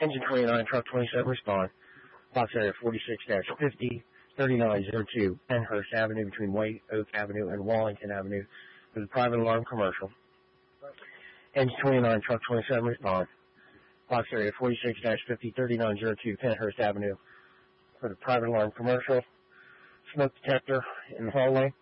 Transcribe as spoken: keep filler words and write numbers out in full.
Engine twenty-nine, truck twenty-seven, respond. Box area forty-six dash fifty, thirty-nine oh two, Penhurst Avenue between White Oak Avenue and Wallington Avenue for the private alarm commercial. Engine twenty-nine, truck twenty-seven, respond. Box area forty-six dash fifty, thirty-nine oh two, Penhurst Avenue for the private alarm commercial. Smoke detector in the hallway.